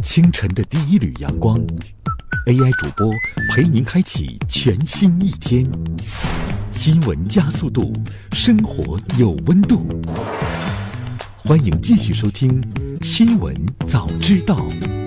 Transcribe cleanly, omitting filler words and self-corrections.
清晨的第一缕阳光 ，AI 主播陪您开启全新一天。新闻加速度，生活有温度。欢迎继续收听《新闻早知道》。